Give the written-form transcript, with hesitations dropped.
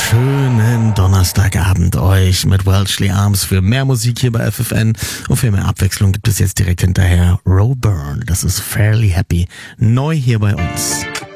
schönen Donnerstagabend euch mit Welshly Arms. Für mehr Musik hier bei FFN und für mehr Abwechslung gibt es jetzt direkt hinterher Roe Byrne. Das ist Fairly Happy. Neu hier bei uns.